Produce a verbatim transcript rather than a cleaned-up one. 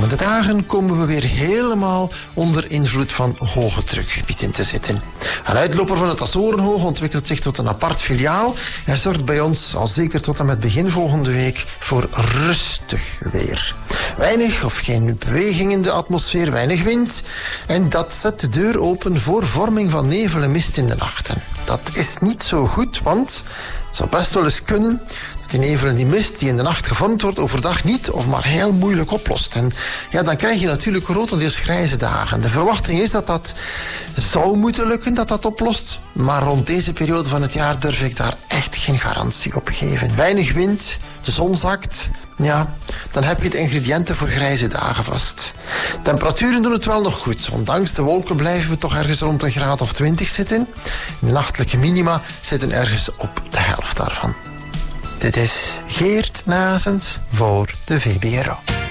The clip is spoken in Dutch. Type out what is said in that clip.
komende dagen komen we weer helemaal onder invloed van hoge drukgebied in te zitten. Een uitloper van het Azorenhoog ontwikkelt zich tot een apart filiaal en zorgt bij ons al zeker tot en met begin volgende week voor rustig weer. Weinig of geen beweging in de atmosfeer, weinig wind. En dat zet de deur open voor vorming van nevel en mist in de nachten. Dat is niet zo goed, want het zou best wel eens kunnen dat die nevel en die mist die in de nacht gevormd wordt overdag niet of maar heel moeilijk oplost. En ja, dan krijg je natuurlijk grotendeels grijze dagen. De verwachting is dat dat zou moeten lukken, dat dat oplost. Maar rond deze periode van het jaar durf ik daar echt geen garantie op geven. Weinig wind, de zon zakt. Ja, dan heb je de ingrediënten voor grijze dagen vast. Temperaturen doen het wel nog goed. Ondanks de wolken blijven we toch ergens rond een graad of twintig zitten. De nachtelijke minima zitten ergens op de helft daarvan. Dit is Geert Nazens voor de V B R O.